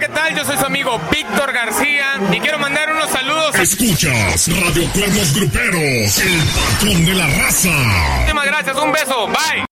¿qué tal? Yo soy su amigo Víctor García y quiero mandar unos saludos. Escuchas Radio Cuernos Gruperos, el patrón de la raza. Muchísimas gracias, un beso, bye.